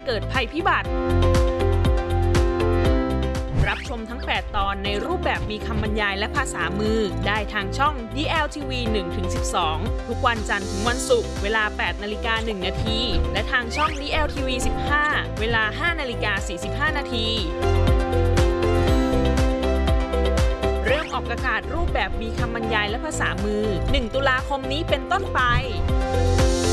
เกิดภัยพิบัติรับชมทั้ง 8 ตอนในรูปแบบมีคำบรรยายและภาษามือได้ทางช่อง DLTV 1-12 ทุกวันจันทร์ถึงวันศุกร์เวลา 8:01 น.และทางช่อง DLTV 15 เวลา 5:45 น.เริ่มออกอากาศรูปแบบมีคำบรรยายและภาษามือ 1 ตุลาคมนี้เป็นต้นไป